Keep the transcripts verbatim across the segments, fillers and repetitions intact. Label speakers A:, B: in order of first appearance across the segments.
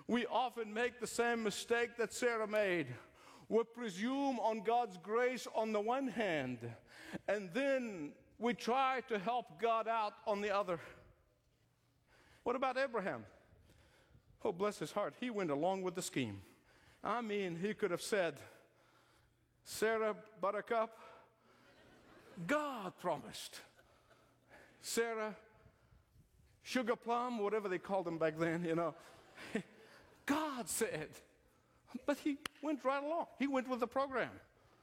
A: We often make the same mistake that Sarah made. We presume on God's grace on the one hand, and then we try to help God out on the other. What about Abraham? Oh, bless his heart. He went along with the scheme. I mean, he could have said, Sarah, buttercup, God promised. Sarah, sugar plum, whatever they called them back then, you know. God said. But he went right along. He went with the program.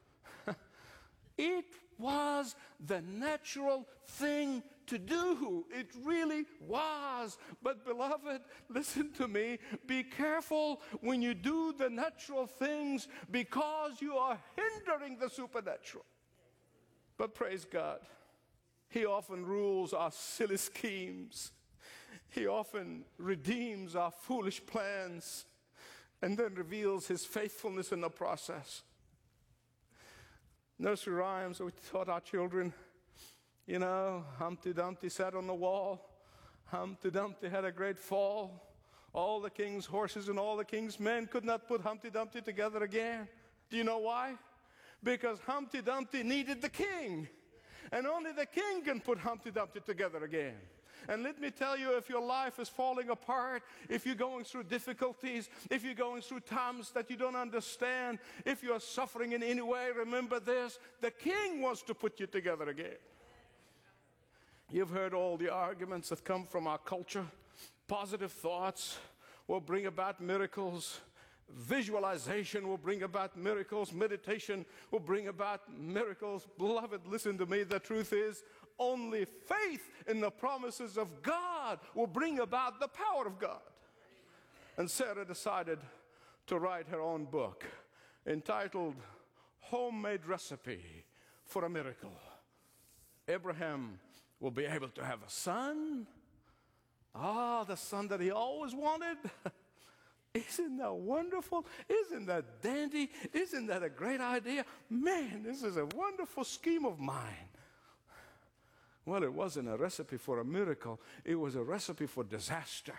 A: It was the natural thing to do. It really was. But beloved, listen to me. Be careful when you do the natural things, because you are hindering the supernatural. But praise God, He often rules our silly schemes. He often redeems our foolish plans and then reveals His faithfulness in the process. Nursery rhymes, we taught our children, you know, Humpty Dumpty sat on the wall. Humpty Dumpty had a great fall. All the king's horses and all the king's men could not put Humpty Dumpty together again. Do you know why? Because Humpty Dumpty needed the king. And only the king can put Humpty Dumpty together again. And let me tell you, if your life is falling apart, if you're going through difficulties, if you're going through times that you don't understand, if you're suffering in any way, remember this: the king wants to put you together again. You've heard all the arguments that come from our culture. Positive thoughts will bring about miracles. Visualization will bring about miracles. Meditation will bring about miracles. Beloved, listen to me. The truth is, only faith in the promises of God will bring about the power of God. And Sarah decided to write her own book entitled Homemade Recipe for a Miracle. Abraham will be able to have a son. Ah, the son that he always wanted. Isn't that wonderful? Isn't that dandy? Isn't that a great idea? Man, this is a wonderful scheme of mine. Well, it wasn't a recipe for a miracle. It was a recipe for disaster.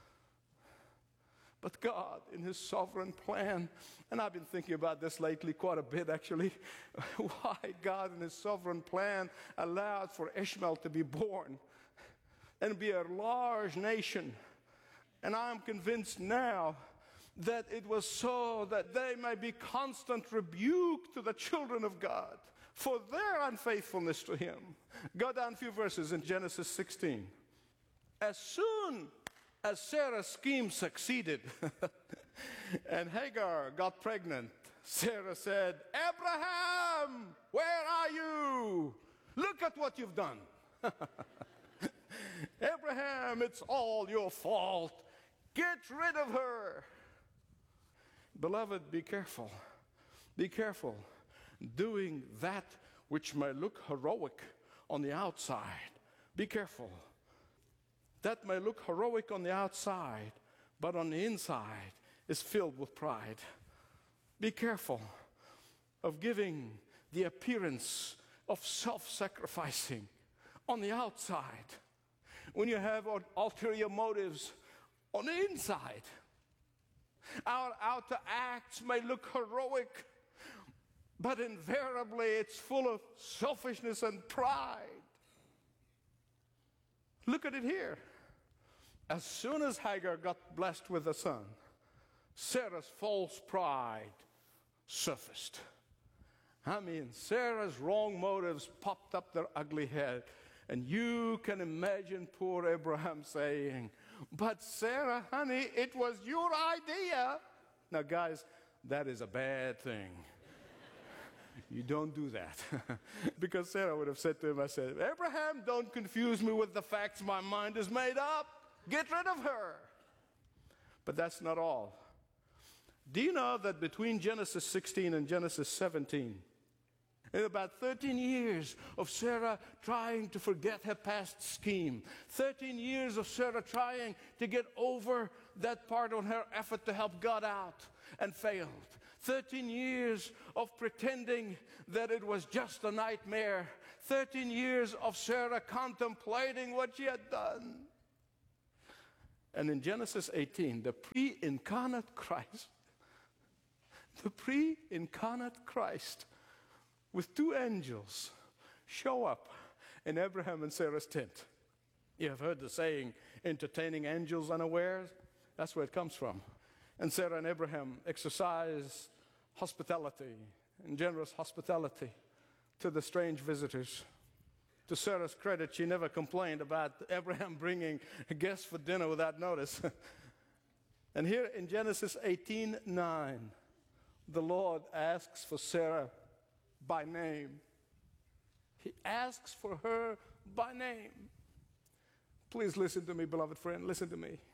A: But God, in His sovereign plan, and I've been thinking about this lately quite a bit actually, why God in His sovereign plan allowed for Ishmael to be born and be a large nation. And I'm convinced now that it was so that they may be constant rebuke to the children of God for their unfaithfulness to Him. Go down a few verses in Genesis sixteen. As soon as Sarah's scheme succeeded and Hagar got pregnant, Sarah said, Abraham, where are you? Look at what you've done. Abraham, it's all your fault. Get rid of her. Beloved, be careful. Be careful doing that which may look heroic on the outside. Be careful. That may look heroic on the outside, but on the inside is filled with pride. Be careful of giving the appearance of self-sacrificing on the outside when you have ulterior motives on the inside. Our outer acts may look heroic, but invariably it's full of selfishness and pride. Look at it here. As soon as Hagar got blessed with a son, Sarah's false pride surfaced. I mean, Sarah's wrong motives popped up their ugly head. And you can imagine poor Abraham saying, but Sarah, honey, it was your idea. Now, guys, that is a bad thing. You don't do that. Because Sarah would have said to him, I said, Abraham, don't confuse me with the facts. My mind is made up. Get rid of her. But that's not all. Do you know that between Genesis sixteen and Genesis seventeen, in about thirteen years of Sarah trying to forget her past scheme, thirteen years of Sarah trying to get over that part on her effort to help God out and failed, thirteen years of pretending that it was just a nightmare, thirteen years of Sarah contemplating what she had done. And in Genesis eighteen, the pre-incarnate Christ, the pre-incarnate Christ with two angels show up in Abraham and Sarah's tent. You have heard the saying, entertaining angels unawares? That's where it comes from. And Sarah and Abraham exercised hospitality and generous hospitality to the strange visitors. To Sarah's credit, she never complained about Abraham bringing guests for dinner without notice. And here in Genesis eighteen nine, the Lord asks for Sarah by name. He asks for her by name. Please listen to me, beloved friend, listen to me.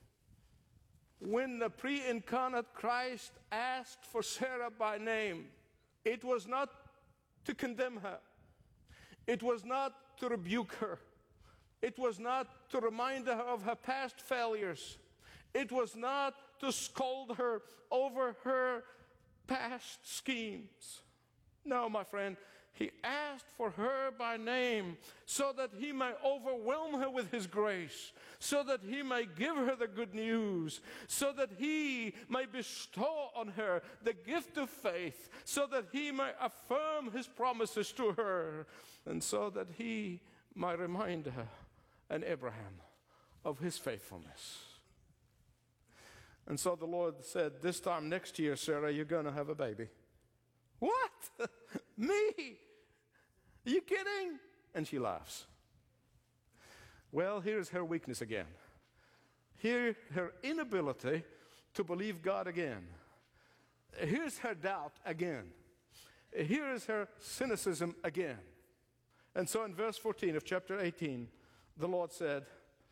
A: When the pre-incarnate Christ asked for Sarah by name, it was not to condemn her. It was not to rebuke her. It was not to remind her of her past failures. It was not to scold her over her past schemes. No, my friend, he asked for her by name so that he might overwhelm her with his grace, so that he might give her the good news, so that he might bestow on her the gift of faith, so that he might affirm his promises to her, and so that he might remind her and Abraham of his faithfulness. And so the Lord said, this time next year, Sarah, you're going to have a baby. What? Me? Are you kidding? And she laughs. Well, here's her weakness again. Here, her inability to believe God again. Here's her doubt again. Here is her cynicism again. And so in verse fourteen of chapter eighteen, the Lord said,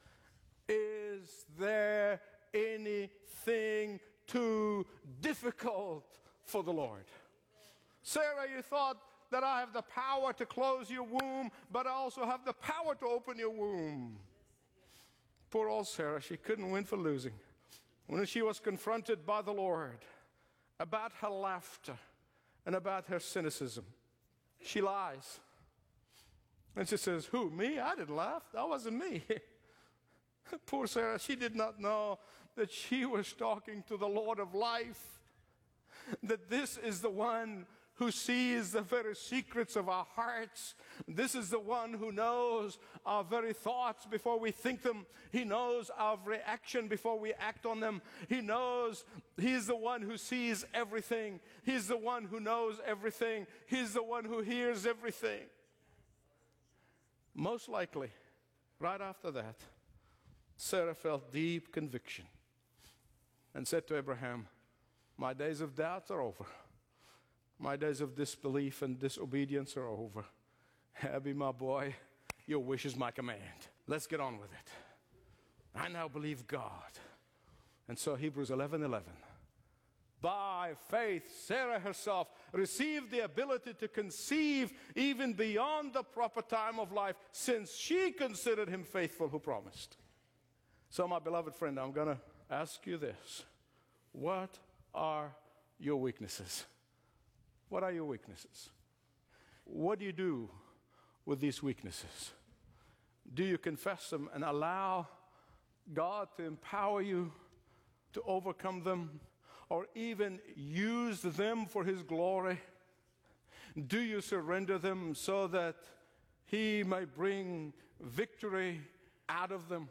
A: is there anything too difficult for the Lord? Sarah, you thought that I have the power to close your womb, but I also have the power to open your womb. Poor old Sarah, she couldn't win for losing. When she was confronted by the Lord about her laughter and about her cynicism, she lies. And she says, who, me? I didn't laugh. That wasn't me. Poor Sarah, she did not know that she was talking to the Lord of life, that this is the one who sees the very secrets of our hearts. This is the one who knows our very thoughts before we think them. He knows our reaction before we act on them. He knows, he's the one who sees everything. He's the one who knows everything. He's the one who hears everything. Most likely, right after that, Sarah felt deep conviction and said to Abraham, my days of doubt are over. My days of disbelief and disobedience are over. Abby, my boy, your wish is my command. Let's get on with it. I now believe God. And so Hebrews eleven eleven. By faith, Sarah herself received the ability to conceive even beyond the proper time of life, since she considered him faithful who promised. So, my beloved friend, I'm going to ask you this. What are your weaknesses? What are your weaknesses? What do you do with these weaknesses? Do you confess them and allow God to empower you to overcome them, or even use them for his glory? Do you surrender them so that he may bring victory out of them?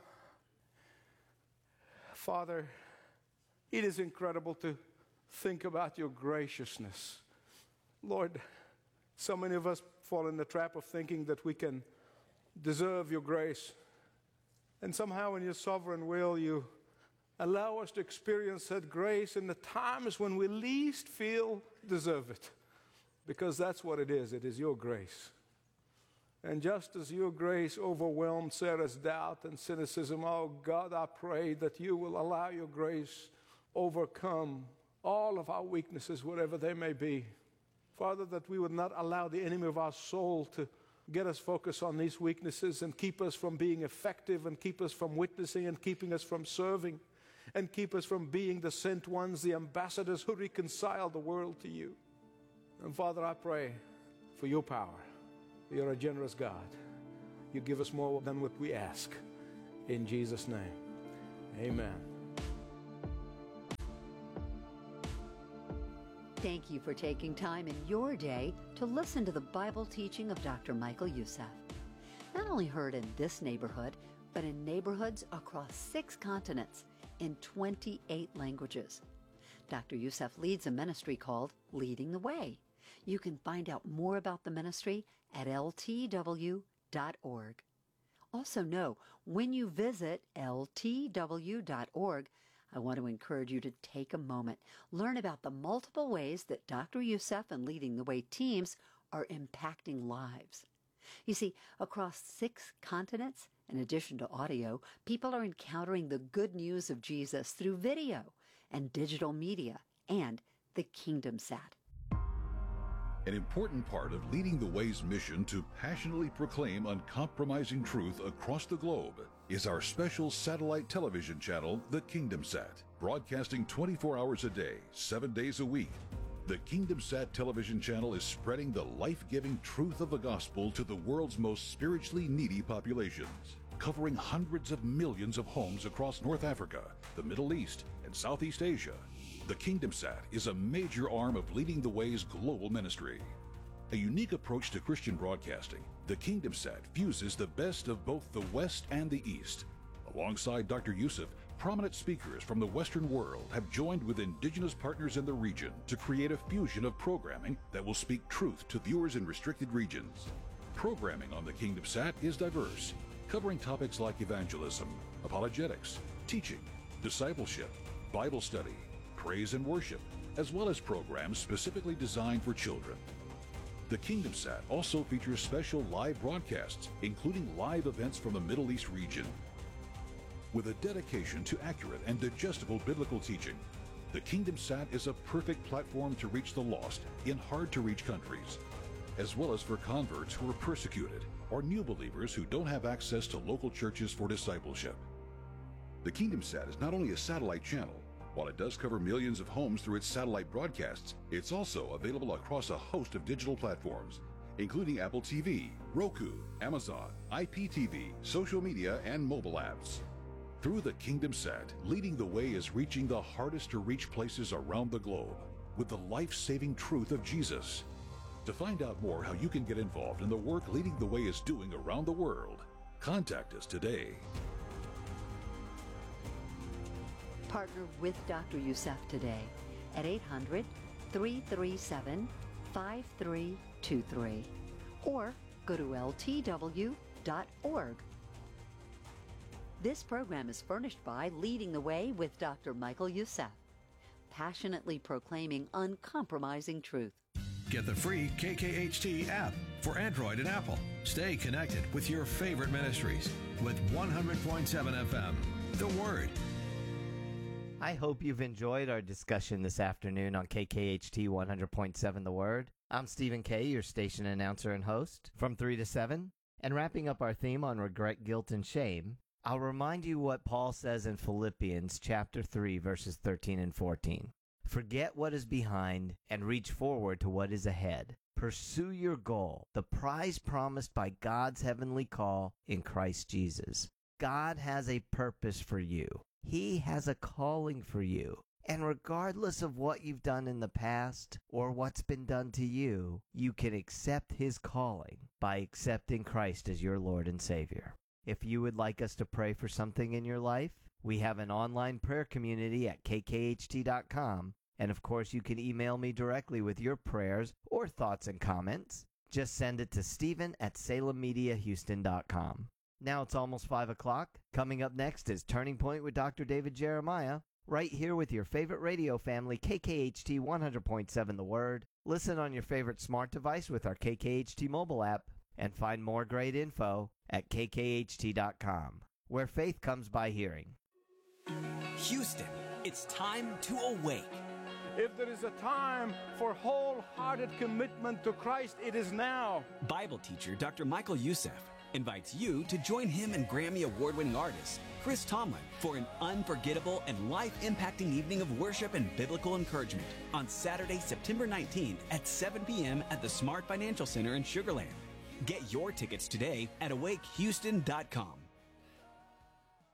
A: Father, it is incredible to think about your graciousness. Lord, so many of us fall in the trap of thinking that we can deserve your grace. And somehow in your sovereign will, you allow us to experience that grace in the times when we least feel deserve it. Because that's what it is. It is your grace. And just as your grace overwhelmed Sarah's doubt and cynicism, oh God, I pray that you will allow your grace overcome all of our weaknesses, whatever they may be. Father, that we would not allow the enemy of our soul to get us focused on these weaknesses and keep us from being effective and keep us from witnessing and keeping us from serving and keep us from being the sent ones, the ambassadors who reconcile the world to you. And Father, I pray for your power. You're a generous God. You give us more than what we ask. In Jesus' name, Amen.
B: Thank you for taking time in your day to listen to the Bible teaching of Doctor Michael Youssef. Not only heard in this neighborhood, but in neighborhoods across six continents in twenty-eight languages. Doctor Youssef leads a ministry called Leading the Way. You can find out more about the ministry at L T W dot org. Also know, when you visit L T W dot org, I want to encourage you to take a moment, learn about the multiple ways that Doctor Youssef and Leading the Way teams are impacting lives. You see, across six continents, in addition to audio, people are encountering the good news of Jesus through video and digital media and the Kingdom Sat.
C: An important part of Leading the Way's mission to passionately proclaim uncompromising truth across the globe is our special satellite television channel, the Kingdom Sat, broadcasting twenty-four hours a day, seven days a week. The Kingdom Sat television channel is spreading the life-giving truth of the gospel to the world's most spiritually needy populations, covering hundreds of millions of homes across North Africa, the Middle East, and Southeast Asia. The Kingdom Sat is a major arm of Leading the Way's global ministry. A unique approach to Christian broadcasting, the Kingdom Sat fuses the best of both the West and the East. Alongside Doctor Youssef, prominent speakers from the Western world have joined with indigenous partners in the region to create a fusion of programming that will speak truth to viewers in restricted regions. Programming on the Kingdom Sat is diverse, covering topics like evangelism, apologetics, teaching, discipleship, Bible study, praise and worship, as well as programs specifically designed for children. The Kingdom Sat also features special live broadcasts, including live events from the Middle East region. With a dedication to accurate and digestible biblical teaching, the Kingdom Sat is a perfect platform to reach the lost in hard-to-reach countries, as well as for converts who are persecuted or new believers who don't have access to local churches for discipleship. The Kingdom Sat is not only a satellite channel. While it does cover millions of homes through its satellite broadcasts, it's also available across a host of digital platforms, including Apple T V, Roku, Amazon, I P T V, social media, and mobile apps. Through the Kingdom Sat, Leading the Way is reaching the hardest to reach places around the globe with the life-saving truth of Jesus. To find out more how you can get involved in the work Leading the Way is doing around the world, contact us today.
B: Partner with Doctor Youssef today at eight hundred, three three seven, five three two three or go to L T W dot org. This program is furnished by Leading the Way with Doctor Michael Youssef, passionately proclaiming uncompromising truth.
D: Get the free K K H T app for Android and Apple. Stay connected with your favorite ministries with one hundred point seven F M, The Word.
E: I hope you've enjoyed our discussion this afternoon on K K H T one hundred point seven The Word. I'm Stephen Kay, your station announcer and host, from three to seven. And wrapping up our theme on regret, guilt, and shame, I'll remind you what Paul says in Philippians chapter three, verses thirteen and fourteen. Forget what is behind and reach forward to what is ahead. Pursue your goal, the prize promised by God's heavenly call in Christ Jesus. God has a purpose for you. He has a calling for you. And regardless of what you've done in the past or what's been done to you, you can accept His calling by accepting Christ as your Lord and Savior. If you would like us to pray for something in your life, we have an online prayer community at K K H T dot com. And of course, you can email me directly with your prayers or thoughts and comments. Just send it to Stephen at Salem Media Houston dot com. Now it's almost five o'clock. Coming up next is Turning Point with Doctor David Jeremiah, right here with your favorite radio family, K K H T one hundred point seven The Word. Listen on your favorite smart device with our K K H T mobile app, and find more great info at K K H T dot com, where faith comes by hearing.
F: Houston, it's time to awake.
A: If there is a time for wholehearted commitment to Christ, it is now.
F: Bible teacher Doctor Michael Youssef invites you to join him and Grammy Award-winning artist Chris Tomlin for an unforgettable and life-impacting evening of worship and biblical encouragement on Saturday, September nineteenth at seven p.m. at the Smart Financial Center in Sugar Land. Get your tickets today at awake houston dot com.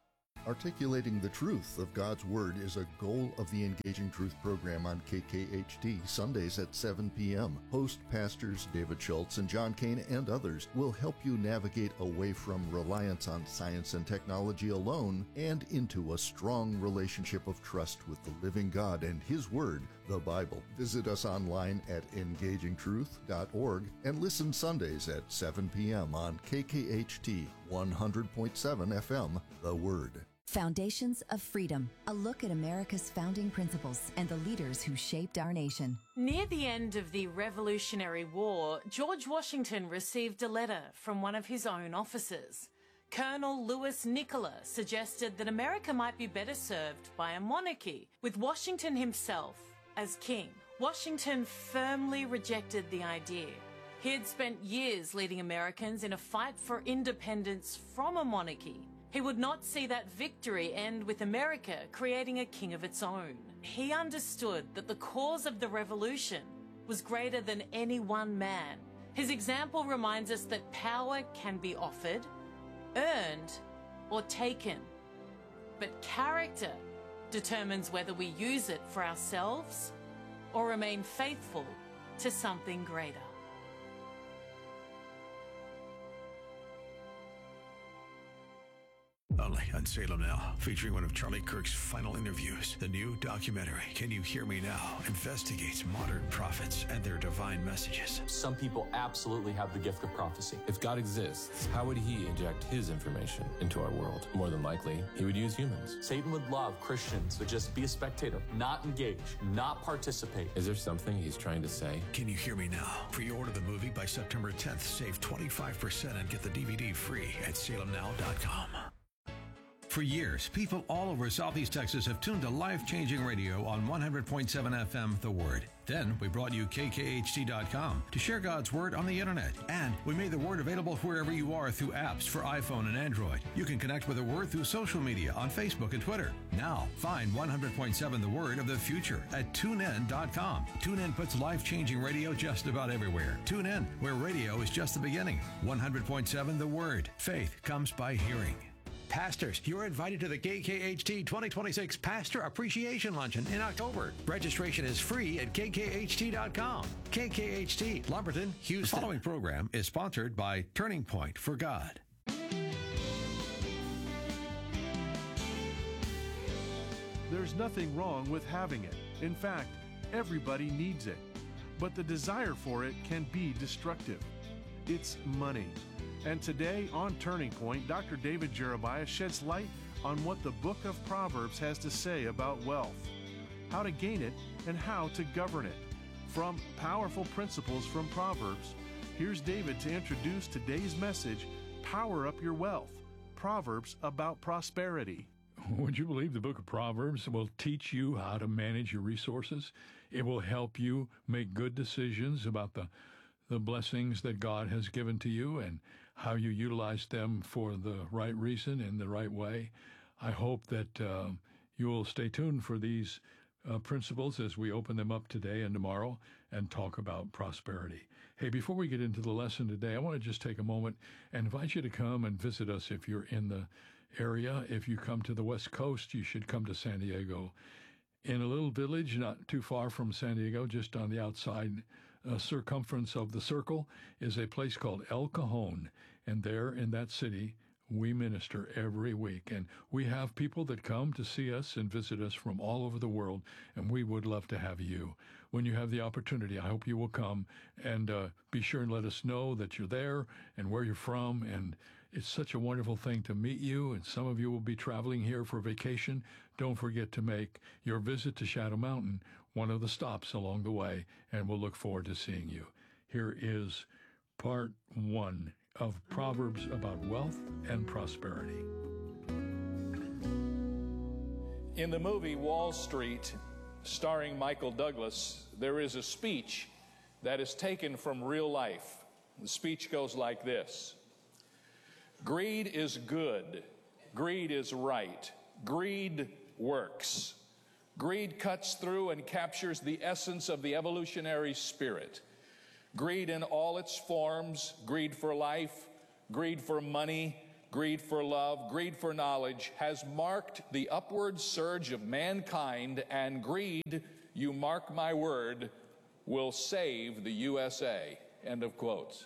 G: Articulating the truth of God's Word is a goal of the Engaging Truth program on K K H T, Sundays at seven p.m. Host pastors David Schultz and John Kane and others will help you navigate away from reliance on science and technology alone and into a strong relationship of trust with the living God and His Word, the Bible. Visit us online at engaging truth dot org and listen Sundays at seven p.m. on K K H T one hundred point seven F M, The Word.
H: Foundations of Freedom, a look at America's founding principles and the leaders who shaped our nation.
I: Near the end of the Revolutionary War, George Washington received a letter from one of his own officers. Colonel Louis Nicola suggested that America might be better served by a monarchy, with Washington himself as king. Washington firmly rejected the idea. He had spent years leading Americans in a fight for independence from a monarchy. He would not see that victory end with America creating a king of its own. He understood that the cause of the revolution was greater than any one man. His example reminds us that power can be offered, earned, or taken. But character determines whether we use it for ourselves or remain faithful to something greater.
D: Only on Salem Now, featuring one of Charlie Kirk's final interviews. The new documentary, Can You Hear Me Now?, investigates modern prophets and their divine messages.
J: Some people absolutely have the gift of prophecy. If God exists, how would he inject his information into our world? More than likely, he would use humans.
K: Satan would love Christians to just be a spectator, not engage, not participate.
J: Is there something he's trying to say?
D: Can You Hear Me Now? Pre-order the movie by September tenth. Save twenty-five percent and get the D V D free at salem now dot com. For years, people all over Southeast Texas have tuned to life-changing radio on one hundred point seven F M, The Word. Then we brought you K K H T dot com to share God's Word on the Internet. And we made the Word available wherever you are through apps for iPhone and Android. You can connect with the Word through social media on Facebook and Twitter. Now, find one hundred point seven The Word of the future at tune in dot com. TuneIn puts life-changing radio just about everywhere. Tune in, where radio is just the beginning. one hundred point seven The Word. Faith comes by hearing. Pastors, you're invited to the K K H T twenty twenty-six Pastor Appreciation Luncheon in October. Registration is free at K K H T dot com. K K H T, Lumberton, Houston. The following program is sponsored by Turning Point for God.
L: There's nothing wrong with having it. In fact, everybody needs it. But the desire for it can be destructive. It's money. And today on Turning Point, Doctor David Jeremiah sheds light on what the book of Proverbs has to say about wealth, how to gain it, and how to govern it. From Powerful Principles from Proverbs, here's David to introduce today's message, Power Up Your Wealth, Proverbs about prosperity.
M: Would you believe the book of Proverbs will teach you how to manage your resources? It will help you make good decisions about the, the blessings that God has given to you and how you utilize them for the right reason in the right way. I hope that uh, you will stay tuned for these uh, principles as we open them up today and tomorrow and talk about prosperity. Hey, before we get into the lesson today, I want to just take a moment and invite you to come and visit us if you're in the area. If you come to the West Coast, you should come to San Diego. In a little village not too far from San Diego, just on the outside uh, circumference of the circle, is a place called El Cajon. And there in that city, we minister every week. And we have people that come to see us and visit us from all over the world, and we would love to have you. When you have the opportunity, I hope you will come and uh, be sure and let us know that you're there and where you're from. And it's such a wonderful thing to meet you, and some of you will be traveling here for vacation. Don't forget to make your visit to Shadow Mountain one of the stops along the way, and we'll look forward to seeing you. Here is part one of Proverbs about wealth and prosperity.
N: In the movie Wall Street, starring Michael Douglas, there is a speech that is taken from real life. The speech goes like this: greed is good. Greed is right. Greed works. Greed cuts through and captures the essence of the evolutionary spirit. Greed in all its forms, greed for life, greed for money, greed for love, greed for knowledge, has marked the upward surge of mankind, and greed, you mark my word, will save the U S A. End of quotes.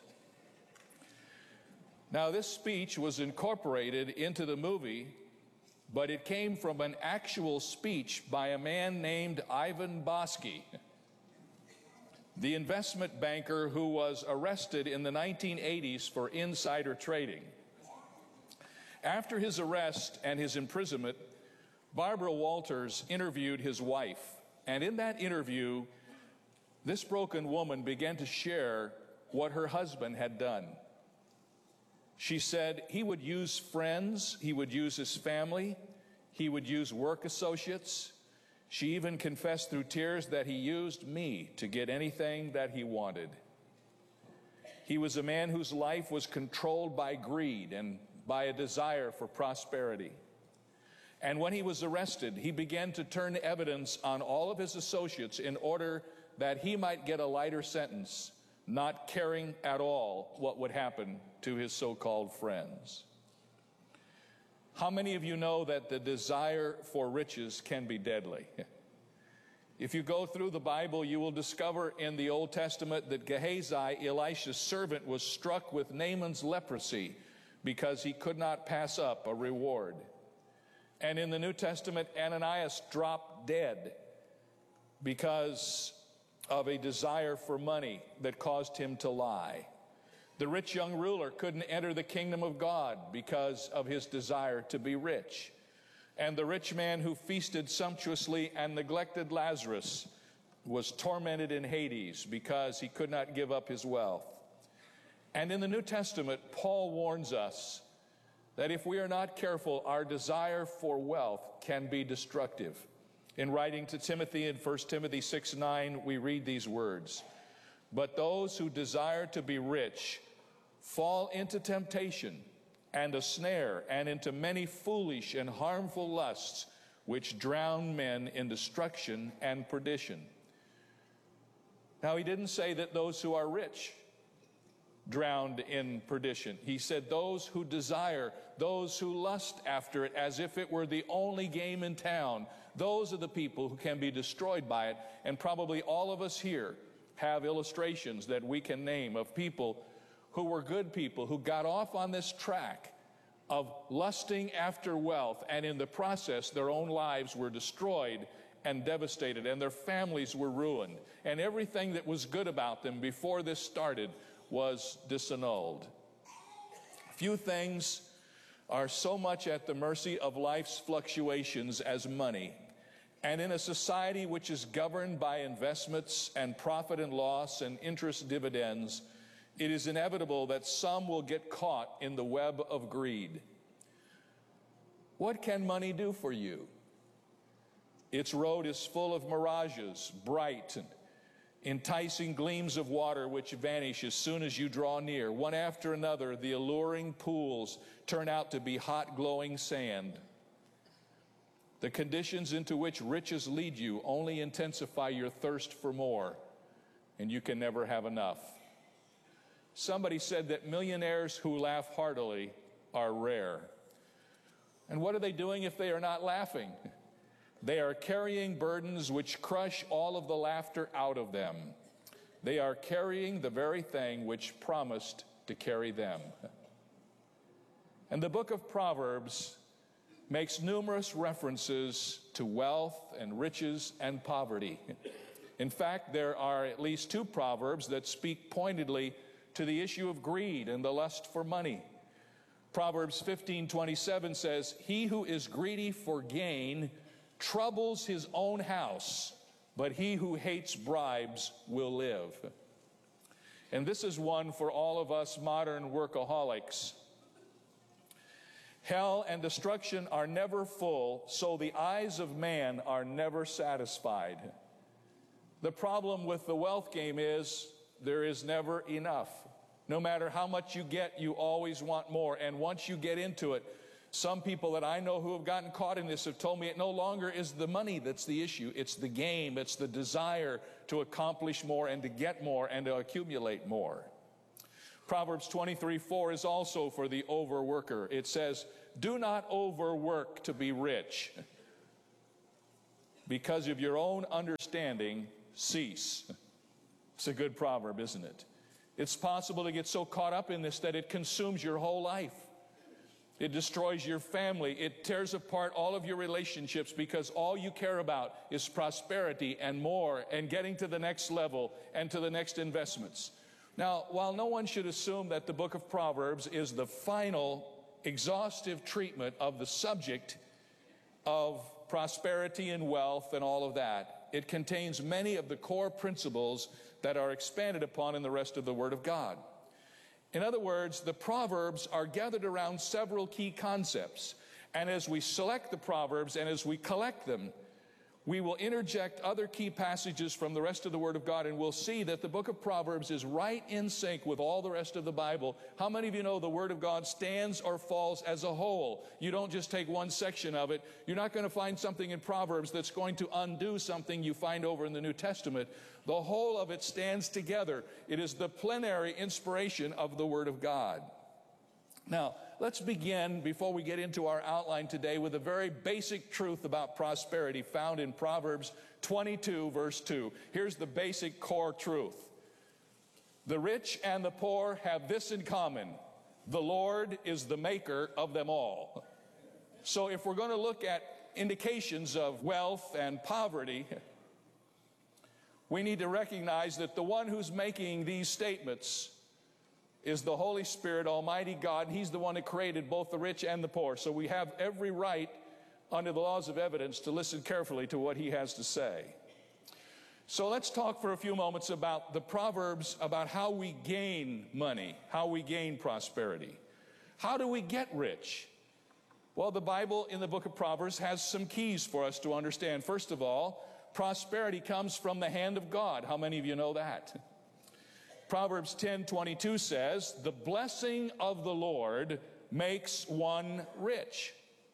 N: Now, this speech was incorporated into the movie, but it came from an actual speech by a man named Ivan Bosky, the investment banker who was arrested in the nineteen eighties for insider trading. After his arrest and his imprisonment, Barbara Walters interviewed his wife, and in that interview, this broken woman began to share what her husband had done. She said he would use friends, he would use his family, he would use work associates. She even confessed through tears that he used me to get anything that he wanted. He was a man whose life was controlled by greed and by a desire for prosperity. And when he was arrested, he began to turn evidence on all of his associates in order that he might get a lighter sentence, not caring at all what would happen to his so-called friends. How many of you know that the desire for riches can be deadly? If you go through the Bible, you will discover in the Old Testament that Gehazi, Elisha's servant, was struck with Naaman's leprosy because he could not pass up a reward. And in the New Testament, Ananias dropped dead because of a desire for money that caused him to lie. The rich young ruler couldn't enter the kingdom of God because of his desire to be rich. And the rich man who feasted sumptuously and neglected Lazarus was tormented in Hades because he could not give up his wealth. And in the New Testament, Paul warns us that if we are not careful, our desire for wealth can be destructive. In writing to Timothy in First Timothy six nine, we read these words, "But those who desire to be rich fall into temptation and a snare and into many foolish and harmful lusts, which drown men in destruction and perdition." Now, he didn't say that those who are rich drowned in perdition. He said those who desire, those who lust after it as if it were the only game in town, those are the people who can be destroyed by it. And probably all of us here have illustrations that we can name of people who were good people, who got off on this track of lusting after wealth, and in the process their own lives were destroyed and devastated, and their families were ruined, and everything that was good about them before this started was disannulled. Few things are so much at the mercy of life's fluctuations as money. And in a society which is governed by investments and profit and loss and interest dividends, it is inevitable that some will get caught in the web of greed. What can money do for you? Its road is full of mirages, bright and enticing gleams of water which vanish as soon as you draw near. One after another, the alluring pools turn out to be hot, glowing sand. The conditions into which riches lead you only intensify your thirst for more, and you can never have enough. Somebody said that millionaires who laugh heartily are rare. And what are they doing if they are not laughing? They are carrying burdens which crush all of the laughter out of them. They are carrying the very thing which promised to carry them. And the book of Proverbs makes numerous references to wealth and riches and poverty. In fact, there are at least two proverbs that speak pointedly to the issue of greed and the lust for money. Proverbs fifteen twenty-seven says, "He who is greedy for gain troubles his own house, but he who hates bribes will live." And this is one for all of us modern workaholics. Hell and destruction are never full, so the eyes of man are never satisfied. The problem with the wealth game is there is never enough. No matter how much you get, you always want more. And once you get into it, some people that I know who have gotten caught in this have told me it no longer is the money that's the issue. It's the game. It's the desire to accomplish more and to get more and to accumulate more. Proverbs twenty-three four is also for the overworker. It says, do not overwork to be rich. Because of your own understanding, cease. It's a good proverb, isn't it? It's possible to get so caught up in this that it consumes your whole life. It destroys your family. It tears apart all of your relationships because all you care about is prosperity and more and getting to the next level and to the next investments. Now, while no one should assume that the book of Proverbs is the final exhaustive treatment of the subject of prosperity and wealth and all of that, it contains many of the core principles that are expanded upon in the rest of the Word of God. In other words, the Proverbs are gathered around several key concepts. And as we select the Proverbs and as we collect them, we will interject other key passages from the rest of the Word of God, and we'll see that the book of Proverbs is right in sync with all the rest of the Bible. How many of you know the Word of God stands or falls as a whole? You don't just take one section of it. You're not going to find something in Proverbs that's going to undo something you find over in the New Testament. The whole of it stands together. It is the plenary inspiration of the Word of God. Now, let's begin, before we get into our outline today, with a very basic truth about prosperity found in Proverbs twenty-two, verse two. Here's the basic core truth. The rich and the poor have this in common: the Lord is the maker of them all. So if we're going to look at indications of wealth and poverty, we need to recognize that the one who's making these statements is the Holy Spirit, Almighty God. He's the one that created both the rich and the poor. So we have every right, under the laws of evidence, to listen carefully to what he has to say. So let's talk for a few moments about the Proverbs, about how we gain money, how we gain prosperity. How do we get rich? Well, the Bible in the book of Proverbs has some keys for us to understand. First of all, prosperity comes from the hand of God. How many of you know that? Proverbs ten twenty-two says, the blessing of the Lord makes one rich.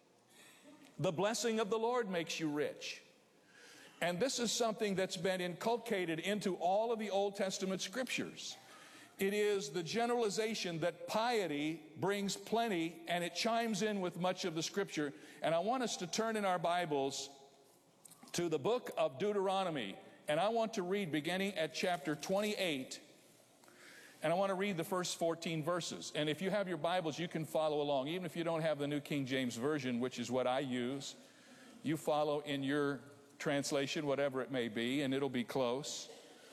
N: The blessing of the Lord makes you rich. And this is something that's been inculcated into all of the Old Testament scriptures. It is the generalization that piety brings plenty, and it chimes in with much of the scripture. And I want us to turn in our Bibles to the book of Deuteronomy. And I want to read beginning at chapter twenty-eight. And I want to read the first fourteen verses. And if you have your Bibles, you can follow along. Even if you don't have the New King James Version, which is what I use, you follow in your translation, whatever it may be, and it'll be close.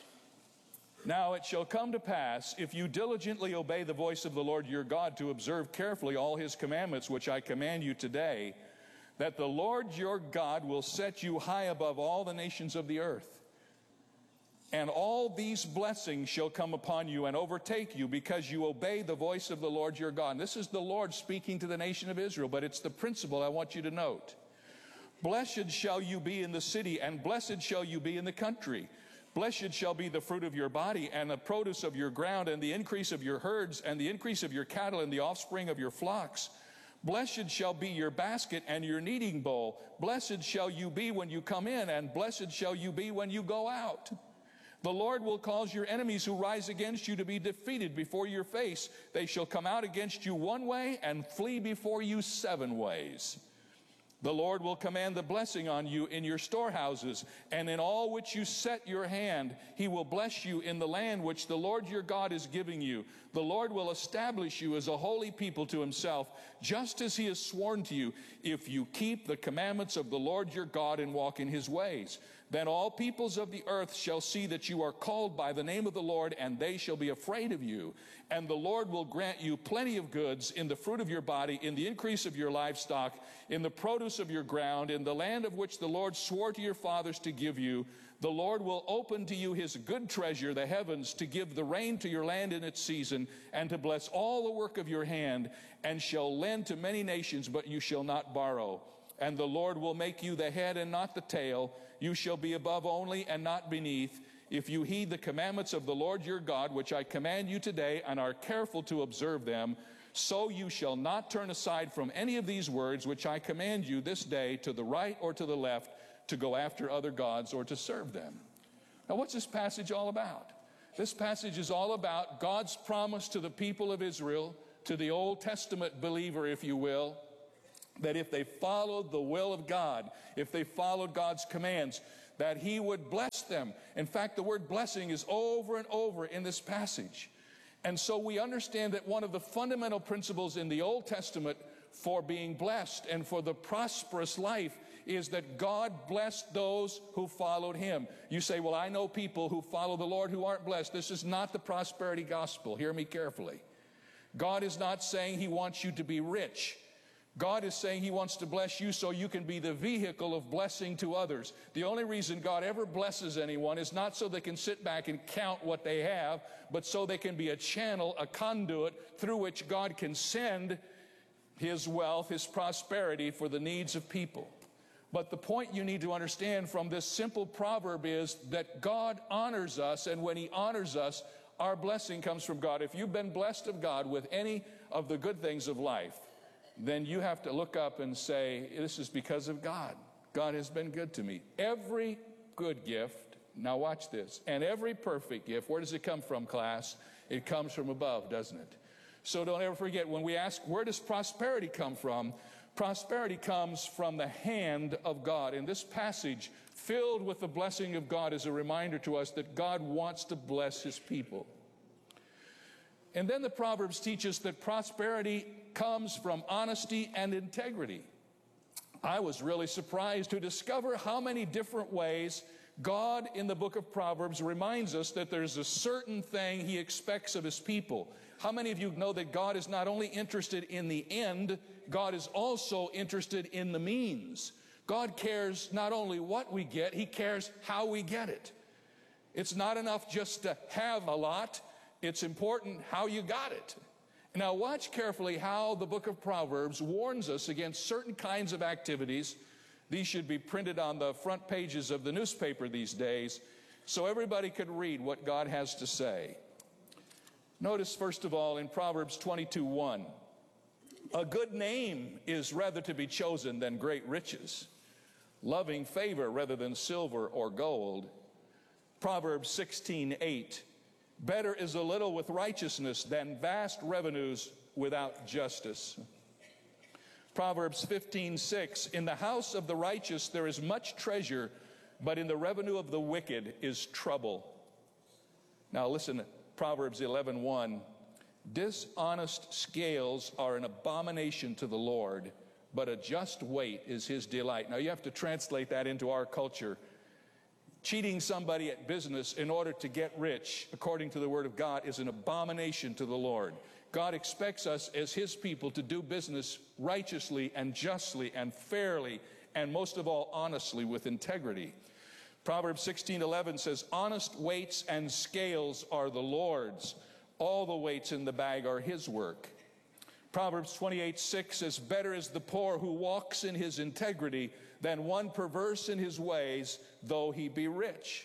N: Now it shall come to pass, if you diligently obey the voice of the Lord your God, to observe carefully all his commandments, which I command you today, that the Lord your God will set you high above all the nations of the earth. And all these blessings shall come upon you and overtake you, because you obey the voice of the Lord your God. And this is the Lord speaking to the nation of Israel, but it's the principle I want you to note. Blessed shall you be in the city, and blessed shall you be in the country. Blessed shall be the fruit of your body, and the produce of your ground, and the increase of your herds, and the increase of your cattle, and the offspring of your flocks. Blessed shall be your basket and your kneading bowl. Blessed shall you be when you come in, and blessed shall you be when you go out. The Lord will cause your enemies who rise against you to be defeated before your face. They shall come out against you one way and flee before you seven ways. The Lord will command the blessing on you in your storehouses, and in all which you set your hand. He will bless you in the land which the Lord your God is giving you. The Lord will establish you as a holy people to himself, just as he has sworn to you, if you keep the commandments of the Lord your God and walk in his ways. Then all peoples of the earth shall see that you are called by the name of the Lord, and they shall be afraid of you. And the Lord will grant you plenty of goods in the fruit of your body, in the increase of your livestock, in the produce of your ground, in the land of which the Lord swore to your fathers to give you. The Lord will open to you his good treasure, the heavens, to give the rain to your land in its season, and to bless all the work of your hand, and shall lend to many nations, but you shall not borrow. And the Lord will make you the head and not the tail. You shall be above only and not beneath, if you heed the commandments of the Lord your God, which I command you today, and are careful to observe them. So you shall not turn aside from any of these words, which I command you this day, to the right or to the left, to go after other gods or to serve them. Now, what's this passage all about? This passage is all about God's promise to the people of Israel, to the Old Testament believer, if you will, that if they followed the will of God, if they followed God's commands, that He would bless them. In fact, the word blessing is over and over in this passage. And so we understand that one of the fundamental principles in the Old Testament for being blessed and for the prosperous life is that God blessed those who followed Him. You say, well, I know people who follow the Lord who aren't blessed. This is not the prosperity gospel. Hear me carefully. God is not saying He wants you to be rich. God is saying He wants to bless you so you can be the vehicle of blessing to others. The only reason God ever blesses anyone is not so they can sit back and count what they have, but so they can be a channel, a conduit through which God can send His wealth, His prosperity for the needs of people. But the point you need to understand from this simple proverb is that God honors us, and when He honors us, our blessing comes from God. If you've been blessed of God with any of the good things of life, then you have to look up and say, this is because of God. God has been good to me. Every good gift, now watch this, and every perfect gift, where does it come from, class? It comes from above, doesn't it? So don't ever forget, when we ask, where does prosperity come from? Prosperity comes from the hand of God. And this passage, filled with the blessing of God, is a reminder to us that God wants to bless His people. And then the Proverbs teach us that prosperity comes from honesty and integrity. I was really surprised to discover how many different ways God in the book of Proverbs reminds us that there's a certain thing He expects of His people. How many of you know that God is not only interested in the end, God is also interested in the means? God cares not only what we get, He cares how we get it. It's not enough just to have a lot. It's important how you got it. Now watch carefully how the book of Proverbs warns us against certain kinds of activities. These should be printed on the front pages of the newspaper these days so everybody could read what God has to say. Notice first of all in Proverbs twenty-two one, a good name is rather to be chosen than great riches, loving favor rather than silver or gold. Proverbs sixteen eight, better is a little with righteousness than vast revenues without justice. Proverbs fifteen six, in the house of the righteous there is much treasure, but in the revenue of the wicked is trouble. Now listen, Proverbs eleven one, dishonest scales are an abomination to the Lord, but a just weight is His delight. Now you have to translate that into our culture. Cheating somebody at business in order to get rich, according to the Word of God, is an abomination to the Lord. God expects us as His people to do business righteously and justly and fairly, and most of all, honestly, with integrity. Proverbs sixteen eleven says, honest weights and scales are the Lord's. All the weights in the bag are His work. Proverbs twenty-eight six says, better is the poor who walks in his integrity than one perverse in his ways, though he be rich.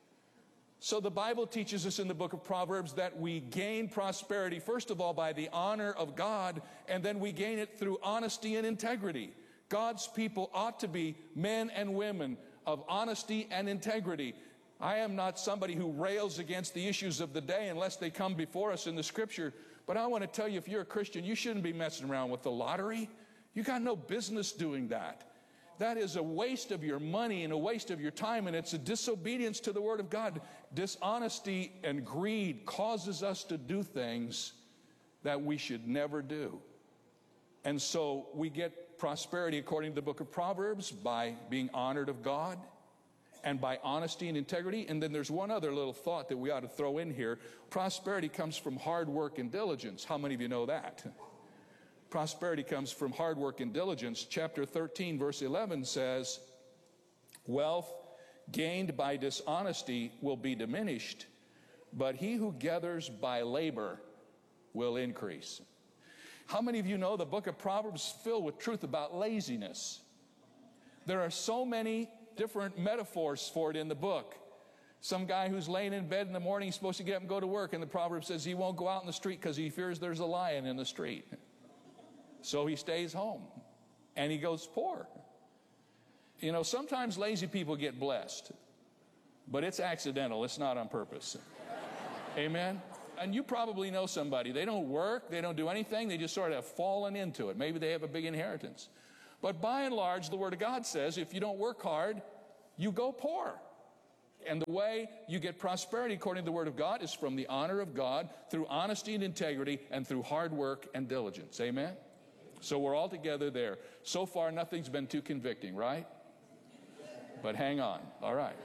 N: So the Bible teaches us in the book of Proverbs that we gain prosperity, first of all, by the honor of God, and then we gain it through honesty and integrity. God's people ought to be men and women of honesty and integrity. I am not somebody who rails against the issues of the day unless they come before us in the Scripture. But I want to tell you, if you're a Christian, you shouldn't be messing around with the lottery. You got no business doing that. That is a waste of your money and a waste of your time, and it's a disobedience to the Word of God. Dishonesty and greed causes us to do things that we should never do. And so we get prosperity, according to the book of Proverbs, by being honored of God and by honesty and integrity. And then there's one other little thought that we ought to throw in here. Prosperity comes from hard work and diligence. How many of you know that? Prosperity comes from hard work and diligence. Chapter thirteen, verse eleven says, wealth gained by dishonesty will be diminished, but he who gathers by labor will increase. How many of you know the book of Proverbs is filled with truth about laziness? There are so many different metaphors for it in the book. Some guy who's laying in bed in the morning, he's supposed to get up and go to work, and the proverb says he won't go out in the street because he fears there's a lion in the street. So he stays home, and he goes poor. You know, sometimes lazy people get blessed, but it's accidental. It's not on purpose. Amen? And you probably know somebody. They don't work, they don't do anything, they just sort of have fallen into it. Maybe they have a big inheritance. But by and large, the Word of God says if you don't work hard, you go poor. And the way you get prosperity, according to the Word of God, is from the honor of God, through honesty and integrity, and through hard work and diligence. Amen? So we're all together there. So far, nothing's been too convicting, right? But hang on. All right.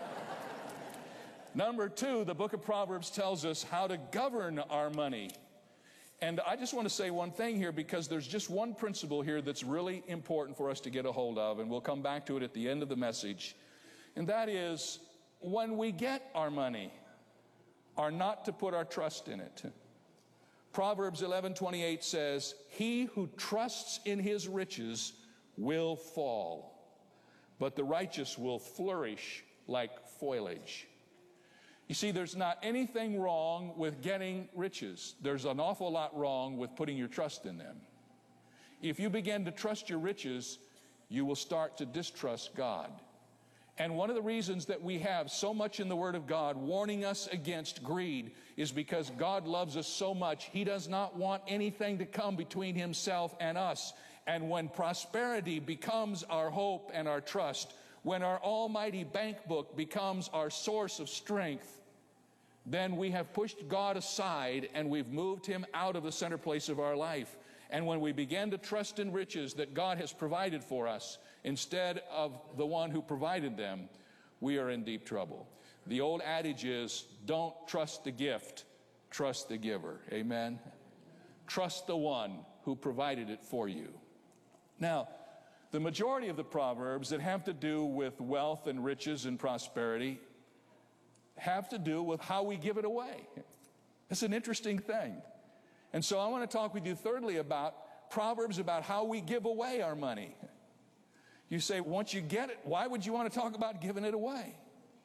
N: Number two, the book of Proverbs tells us how to govern our money. And I just want to say one thing here, because there's just one principle here that's really important for us to get a hold of, and we'll come back to it at the end of the message. And that is, when we get our money, are not to put our trust in it. Proverbs eleven twenty-eight says, "He who trusts in his riches will fall, but the righteous will flourish like foliage." You see, there's not anything wrong with getting riches. There's an awful lot wrong with putting your trust in them. If you begin to trust your riches, you will start to distrust God. And one of the reasons that we have so much in the Word of God warning us against greed is because God loves us so much, He does not want anything to come between Himself and us. And when prosperity becomes our hope and our trust, when our almighty bank book becomes our source of strength, then we have pushed God aside and we've moved Him out of the center place of our life. And when we begin to trust in riches that God has provided for us instead of the one who provided them, we are in deep trouble. The old adage is, don't trust the gift, trust the giver. Amen? Trust the one who provided it for you. Now, the majority of the Proverbs that have to do with wealth and riches and prosperity have to do with how we give it away. It's an interesting thing. And so I want to talk with you thirdly about Proverbs about how we give away our money. You say, once you get it, why would you want to talk about giving it away?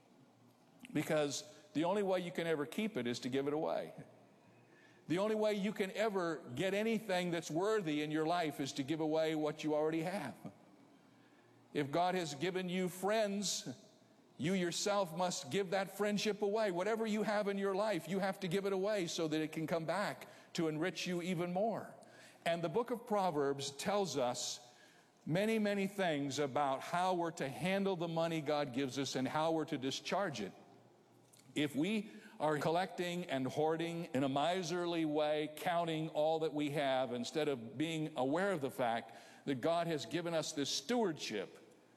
N: Because the only way you can ever keep it is to give it away. The only way you can ever get anything that's worthy in your life is to give away what you already have. If God has given you friends, you yourself must give that friendship away. Whatever you have in your life, you have to give it away so that it can come back to enrich you even more. And the book of Proverbs tells us many, many things about how we're to handle the money God gives us and how we're to discharge it. If we are collecting and hoarding in a miserly way, counting all that we have, instead of being aware of the fact that God has given us this stewardship,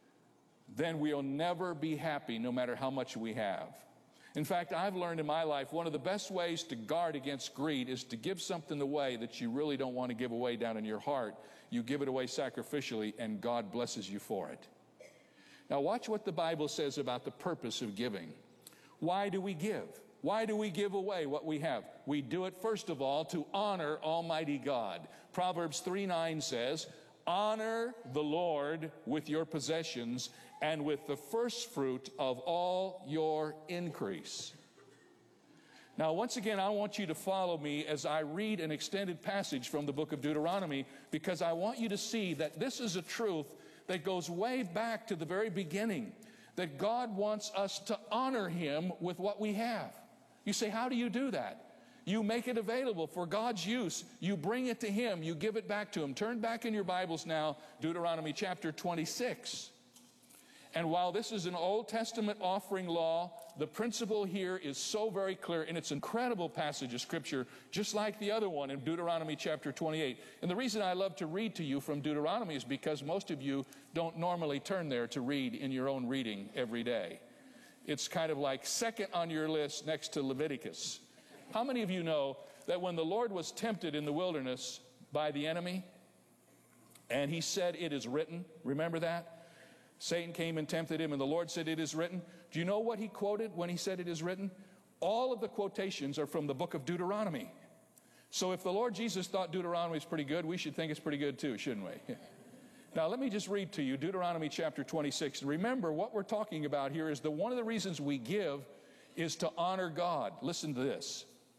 N: then we'll never be happy no matter how much we have. In fact, I've learned in my life one of the best ways to guard against greed is to give something away that you really don't want to give away down in your heart. You give it away sacrificially, and God blesses you for it. Now watch what the Bible says about the purpose of giving. Why do we give? Why do we give away what we have? We do it, first of all, to honor Almighty God. Proverbs three nine says, "Honor the Lord with your possessions and with the first fruit of all your increase." Now, once again, I want you to follow me as I read an extended passage from the book of Deuteronomy, because I want you to see that this is a truth that goes way back to the very beginning, that God wants us to honor Him with what we have. You say, how do you do that? You make it available for God's use. You bring it to Him. You give it back to Him. Turn back in your Bibles now, Deuteronomy chapter twenty-six. And while this is an Old Testament offering law, the principle here is so very clear, and it's an incredible passage of Scripture, just like the other one in Deuteronomy chapter twenty-eight. And the reason I love to read to you from Deuteronomy is because most of you don't normally turn there to read in your own reading every day. It's kind of like second on your list next to Leviticus. How many of you know that when the Lord was tempted in the wilderness by the enemy, and He said, "It is written," remember that? Satan came and tempted Him, and the Lord said, "It is written." Do you know what He quoted when He said, "It is written"? All of the quotations are from the book of Deuteronomy. So if the Lord Jesus thought Deuteronomy is pretty good, we should think it's pretty good too, shouldn't we? Now let me just read to you Deuteronomy chapter twenty-six. Remember, what we're talking about here is that one of the reasons we give is to honor God. Listen to this.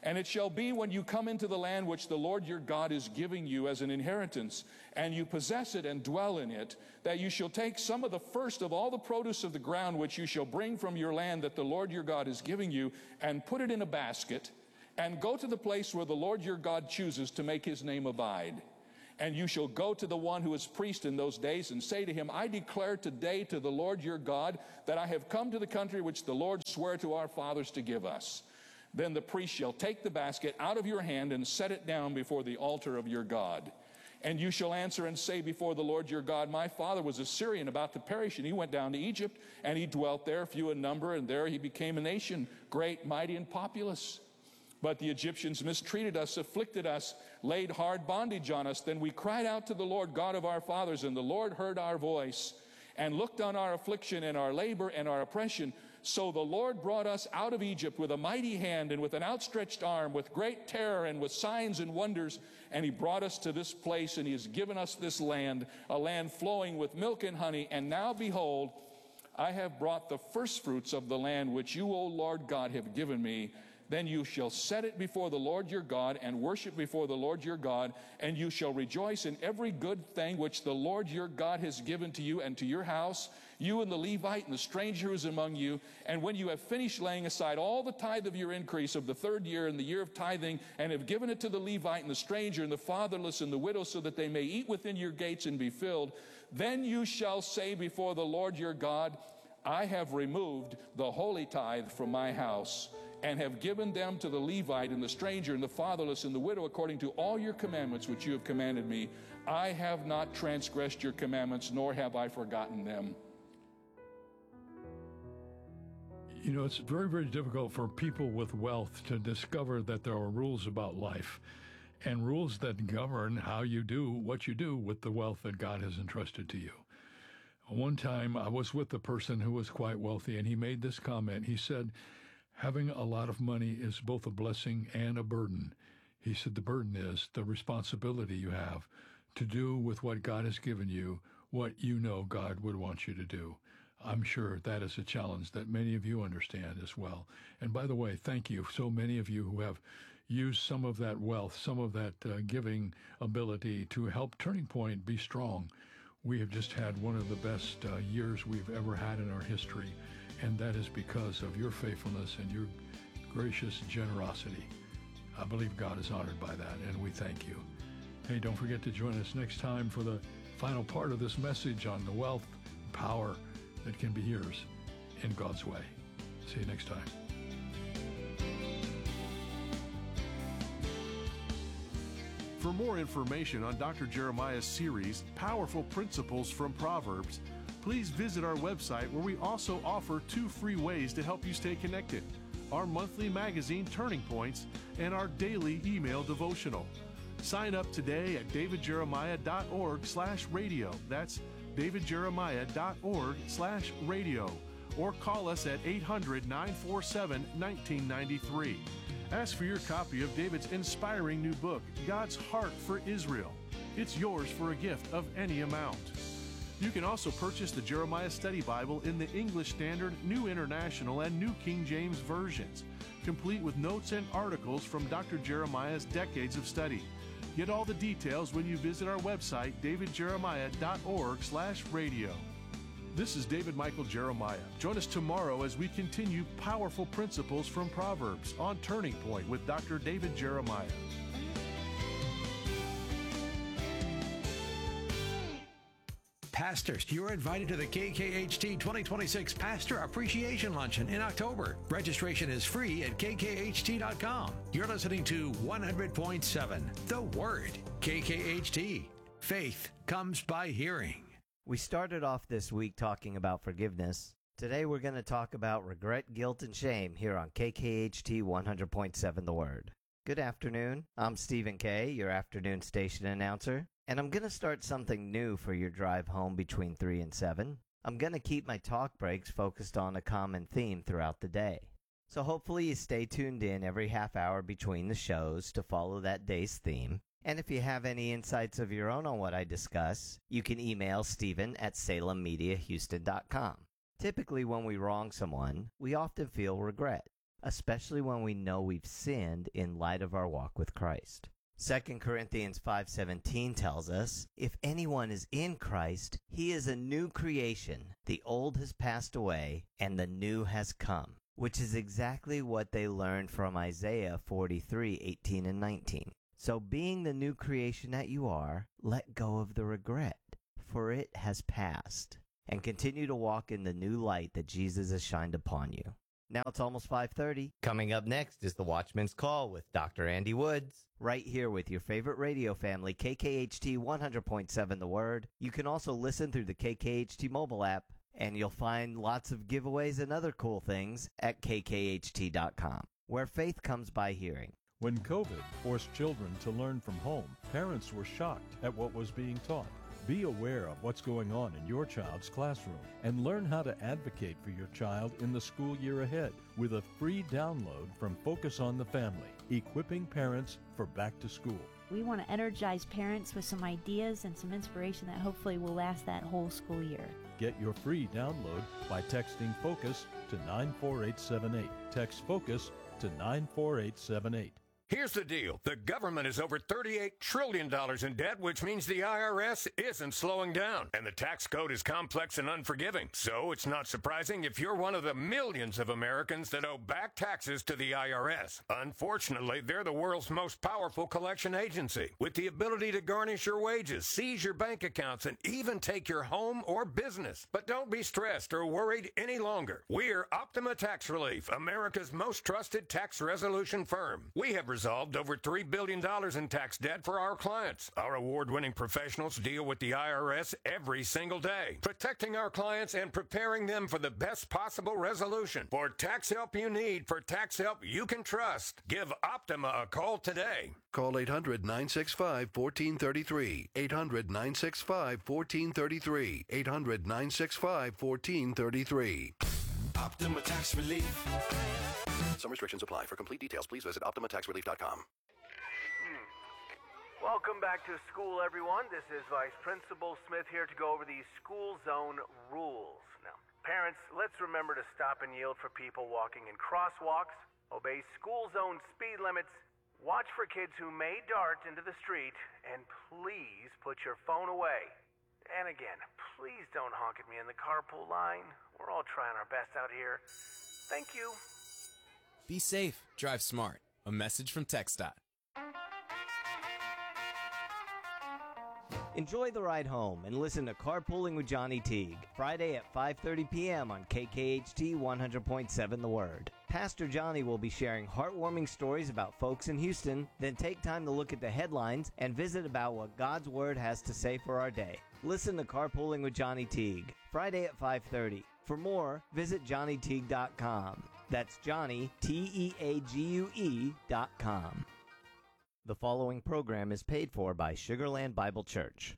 N: And it shall be when you come into the land which the Lord your God is giving you as an inheritance, and you possess it and dwell in it, that you shall take some of the first of all the produce of the ground which you shall bring from your land that the Lord your God is giving you, and put it in a basket, and go to the place where the Lord your God chooses to make his name abide. And you shall go to the one who is priest in those days and say to him, I declare today to the Lord your God that I have come to the country which the Lord sware to our fathers to give us. Then the priest shall take the basket out of your hand and set it down before the altar of your God. And you shall answer and say before the Lord your God, my father was a Syrian about to perish, and he went down to Egypt, and he dwelt there, few in number, and there he became a nation, great, mighty, and populous. But the Egyptians mistreated us, afflicted us, laid hard bondage on us. Then we cried out to the Lord God of our fathers, and the Lord heard our voice, and looked on our affliction and our labor and our oppression. So the Lord brought us out of Egypt with a mighty hand and with an outstretched arm, with great terror and with signs and wonders. And he brought us to this place, and he has given us this land, a land flowing with milk and honey. And now behold, I have brought the firstfruits of the land which you, O Lord God, have given me. Then you shall set it before the Lord your God and worship before the Lord your God, and you shall rejoice in every good thing which the Lord your God has given to you and to your house, you and the Levite and the stranger who is among you. And when you have finished laying aside all the tithe of your increase of the third year and the year of tithing, and have given it to the Levite and the stranger and the fatherless and the widow, so that they may eat within your gates and be filled, then you shall say before the Lord your God, I have removed the holy tithe from my house, and have given them to the Levite and the stranger and the fatherless and the widow according to all your commandments which you have commanded me. I have not transgressed your commandments, nor have I forgotten them.
M: You know, it's very, very difficult for people with wealth to discover that there are rules about life and rules that govern how you do what you do with the wealth that God has entrusted to you. One time I was with a person who was quite wealthy, and he made this comment. He said, having a lot of money is both a blessing and a burden. He said the burden is the responsibility you have to do with what God has given you what you know God would want you to do. I'm sure that is a challenge that many of you understand as well. And by the way, thank you, so many of you who have used some of that wealth, some of that uh, giving ability to help Turning Point be strong. We have just had one of the best uh, years we've ever had in our history. And that is because of your faithfulness and your gracious generosity. I believe God is honored by that, and we thank you. Hey, don't forget to join us next time for the final part of this message on the wealth and power that can be yours in God's way. See you next time.
L: For more information on Doctor Jeremiah's series, Powerful Principles from Proverbs, please visit our website, where we also offer two free ways to help you stay connected: our monthly magazine, Turning Points, and our daily email devotional. Sign up today at davidjeremiah.org slash radio. That's davidjeremiah.org slash radio. Or call us at eight hundred, nine four seven, one nine nine three. Ask for your copy of David's inspiring new book, God's Heart for Israel. It's yours for a gift of any amount. You can also purchase the Jeremiah Study Bible in the English Standard, New International, and New King James versions, complete with notes and articles from Doctor Jeremiah's decades of study. Get all the details when you visit our website, davidjeremiah.org slash radio. This is David Michael Jeremiah. Join us tomorrow as we continue Powerful Principles from Proverbs on Turning Point with Doctor David Jeremiah.
D: Pastors, you're invited to the K K H T twenty twenty-six Pastor Appreciation Luncheon in October. Registration is free at k k h t dot com. You're listening to one hundred point seven, The Word. K K H T. Faith comes by hearing.
E: We started off this week talking about forgiveness. Today we're going to talk about regret, guilt, and shame here on K K H T one hundred point seven The Word. Good afternoon. I'm Stephen Kay, your afternoon station announcer. And I'm going to start something new for your drive home between three and seven. I'm going to keep my talk breaks focused on a common theme throughout the day. So hopefully you stay tuned in every half hour between the shows to follow that day's theme. And if you have any insights of your own on what I discuss, you can email Stephen at salem media houston dot com. Typically when we wrong someone, we often feel regret. especially when we know we've sinned in light of our walk with Christ. Second Corinthians five seventeen tells us, if anyone is in Christ, he is a new creation. The old has passed away, and the new has come, which is exactly what they learned from Isaiah forty-three eighteen and nineteen. So being the new creation that you are, let go of the regret, for it has passed, and continue to walk in the new light that Jesus has shined upon you. Now it's almost five thirty. Coming up next is the Watchman's Call with Doctor Andy Woods, right here with your favorite radio family, K K H T one hundred point seven The Word. You can also listen through the K K H T mobile app, and you'll find lots of giveaways and other cool things at K K H T dot com, where faith comes by hearing.
O: When COVID forced children to learn from home, parents were shocked at what was being taught. Be aware of what's going on in your child's classroom and learn how to advocate for your child in the school year ahead with a free download from Focus on the Family, equipping parents for back to school.
P: We want to energize parents with some ideas and some inspiration that hopefully will last that whole school year.
O: Get your free download by texting FOCUS to nine four eight seven eight. Text FOCUS to nine four eight seven eight.
Q: Here's the deal. The government is over thirty-eight trillion dollars in debt, which means the I R S isn't slowing down. And the tax code is complex and unforgiving. So it's not surprising if you're one of the millions of Americans that owe back taxes to the I R S. Unfortunately, they're the world's most powerful collection agency, with the ability to garnish your wages, seize your bank accounts, and even take your home or business. But don't be stressed or worried any longer. We're Optima Tax Relief, America's most trusted tax resolution firm. We have resolved over three billion dollars in tax debt for our clients. Our award-winning professionals deal with the I R S every single day, protecting our clients and preparing them for the best possible resolution. For tax help you need, for tax help you can trust, give Optima a call today.
R: Call eight hundred nine six five one four three three. eight hundred nine six five one four three three. eight hundred nine six five one four three three.
S: Optima Tax Relief.
R: Some restrictions apply. For complete details, please visit optima tax relief dot com.
T: Hmm. Welcome back to school, everyone. This is Vice Principal Smith here to go over these school zone rules. Now, parents, let's remember to stop and yield for people walking in crosswalks, obey school zone speed limits, watch for kids who may dart into the street, and please put your phone away. And again, please don't honk at me in the carpool line. We're all trying our best out here. Thank you.
U: Be safe, drive smart. A message from TxDOT.
E: Enjoy the ride home and listen to Carpooling with Johnny Teague, Friday at five thirty p.m. on K K H T one hundred point seven The Word. Pastor Johnny will be sharing heartwarming stories about folks in Houston, then take time to look at the headlines and visit about what God's Word has to say for our day. Listen to Carpooling with Johnny Teague, Friday at five thirty. For more, visit johnny teague dot com. That's Johnny, T E A G U E dot com. The following program is paid for by Sugarland Bible Church.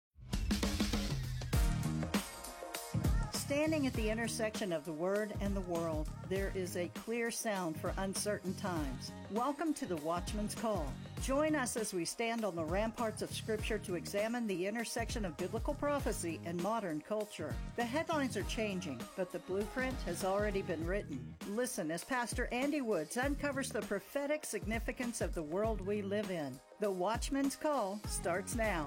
V: Standing at the intersection of the Word and the world, there is a clear sound for uncertain times. Welcome to the Watchman's Call. Join us as we stand on the ramparts of Scripture to examine the intersection of biblical prophecy and modern culture. The headlines are changing, but the blueprint has already been written. Listen as Pastor Andy Woods uncovers the prophetic significance of the world we live in. The Watchman's Call starts now.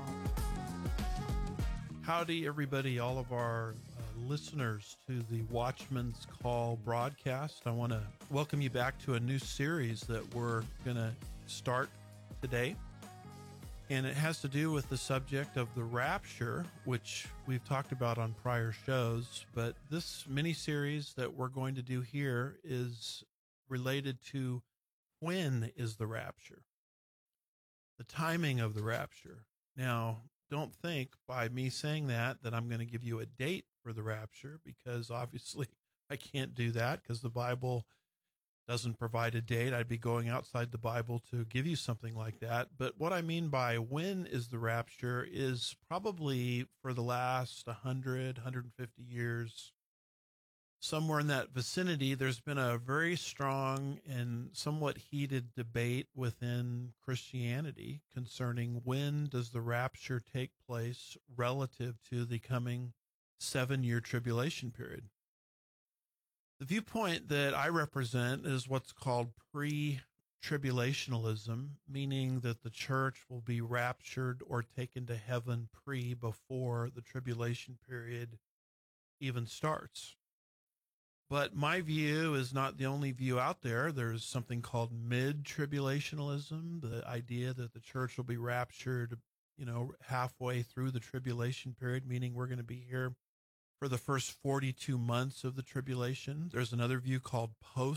W: Howdy, everybody, all of our listeners to the Watchman's Call broadcast. I want to welcome you back to a new series that we're going to start today. And it has to do with the subject of the rapture, which we've talked about on prior shows. But this mini-series that we're going to do here is related to when is the rapture, the timing of the rapture. Now, don't think by me saying that that I'm going to give you a date for the rapture, because obviously I can't do that because the Bible doesn't provide a date. I'd be going outside the Bible to give you something like that. But what I mean by when is the rapture is probably for the last one hundred, one hundred fifty years, somewhere in that vicinity, there's been a very strong and somewhat heated debate within Christianity concerning when does the rapture take place relative to the coming seven-year tribulation period. The viewpoint that I represent is what's called pre-tribulationalism, meaning that the church will be raptured or taken to heaven pre before the tribulation period even starts. But my view is not the only view out there. There's something called mid-tribulationalism, the idea that the church will be raptured, you know, halfway through the tribulation period, meaning we're going to be here for the first forty-two months of the tribulation. There's another view called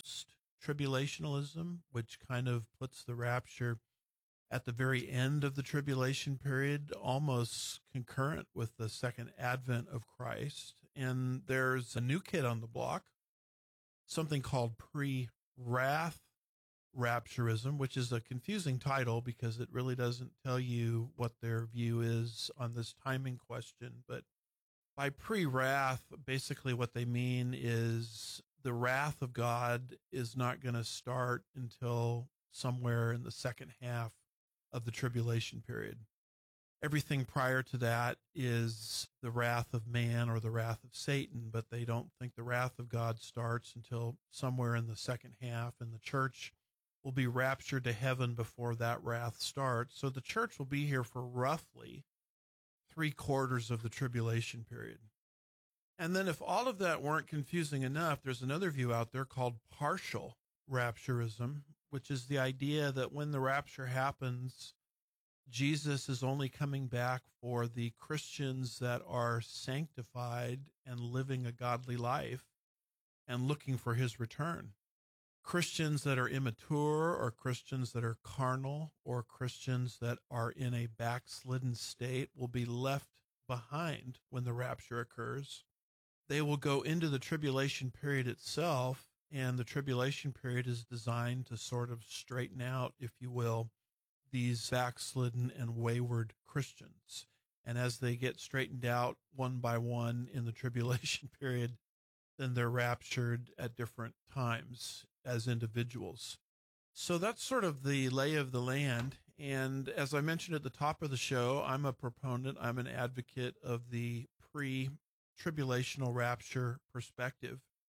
W: post-tribulationalism, which kind of puts the rapture at the very end of the tribulation period, almost concurrent with the second advent of Christ. And there's a new kid on the block, something called pre-wrath rapturism, which is a confusing title because it really doesn't tell you what their view is on this timing question. But by pre-wrath, basically what they mean is the wrath of God is not going to start until somewhere in the second half of the tribulation period. Everything prior to that is the wrath of man or the wrath of Satan, but they don't think the wrath of God starts until somewhere in the second half, and the church will be raptured to heaven before that wrath starts. So the church will be here for roughly three quarters of the tribulation period. And then if all of that weren't confusing enough, there's another view out there called partial rapturism, which is the idea that when the rapture happens, Jesus is only coming back for the Christians that are sanctified and living a godly life and looking for his return. Christians that are immature, or Christians that are carnal, or Christians that are in a backslidden state will be left behind when the rapture occurs. They will go into the tribulation period itself, and the tribulation period is designed to sort of straighten out, if you will, these backslidden and wayward Christians. And as they get straightened out one by one in the tribulation period, then they're raptured at different times as individuals. So that's sort of the lay of the land. And as I mentioned at the top of the show, I'm a proponent, I'm an advocate of the pre-tribulational rapture perspective.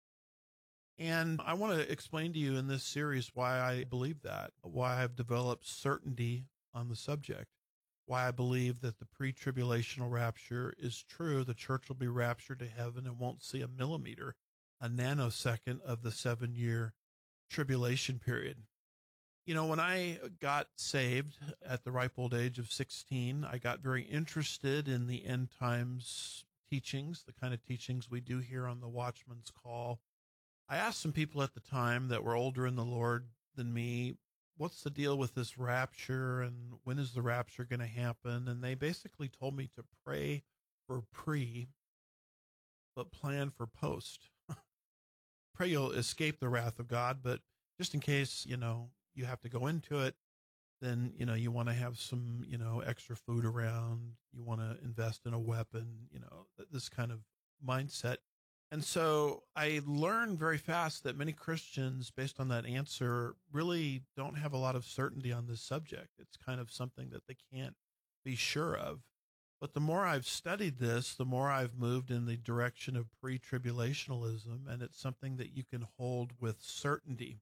W: And I want to explain to you in this series why I believe that, why I've developed certainty on the subject, why I believe that the pre-tribulational rapture is true. The church will be raptured to heaven and won't see a millimeter, a nanosecond of the seven-year tribulation period. You know, when I got saved at the ripe old age of sixteen, I got very interested in the end times teachings, the kind of teachings we do here on the Watchman's Call. I asked some people at the time that were older in the Lord than me, what's the deal with this rapture and when is the rapture going to happen? And they basically told me to pray for pre, but plan for post. Pray you'll escape the wrath of God, but just in case, you know, you have to go into it, then, you know, you want to have some, you know, extra food around, you want to invest in a weapon, you know, this kind of mindset. And so I learned very fast that many Christians, based on that answer, really don't have a lot of certainty on this subject. It's kind of something that they can't be sure of. But the more I've studied this, the more I've moved in the direction of pre-tribulationalism, and it's something that you can hold with certainty.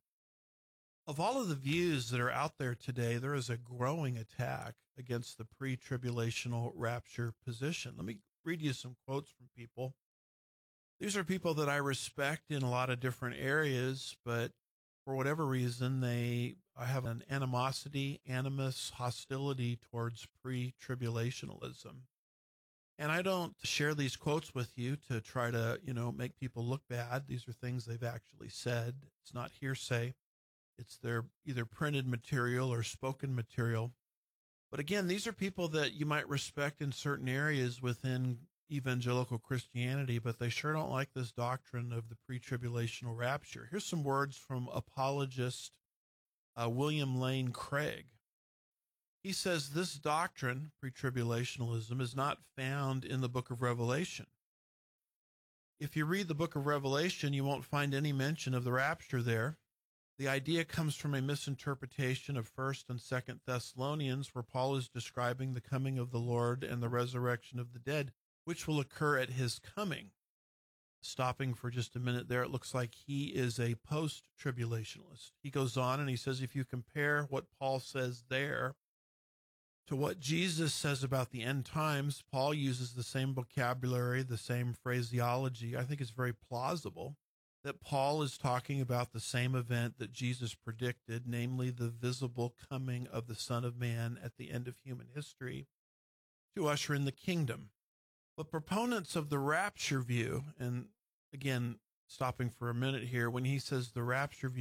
W: Of all of the views that are out there today, there is a growing attack against the pre-tribulational rapture position. Let me read you some quotes from people. These are people that I respect in a lot of different areas, but for whatever reason, they have an animosity, animus, hostility towards pre-tribulationalism. And I don't share these quotes with you to try to, you know, make people look bad. These are things they've actually said. It's not hearsay. It's their either printed material or spoken material. But again, these are people that you might respect in certain areas within evangelical Christianity, but they sure don't like this doctrine of the pre-tribulational rapture. Here's some words from apologist uh, William Lane Craig. He says this doctrine, pre-tribulationalism, is not found in the book of Revelation. If you read the book of Revelation, you won't find any mention of the rapture there. The idea comes from a misinterpretation of First and Second Thessalonians, where Paul is describing the coming of the Lord and the resurrection of the dead, which will occur at his coming. stopping for just a minute there, it looks like he is a post-tribulationalist. He goes on and he says, if you compare what Paul says there to what Jesus says about the end times, Paul uses the same vocabulary, the same phraseology. I think it's very plausible that Paul is talking about the same event that Jesus predicted, namely the visible coming of the Son of Man at the end of human history to usher in the kingdom. But proponents of the rapture view, and again, stopping for a minute here, when he says the rapture view,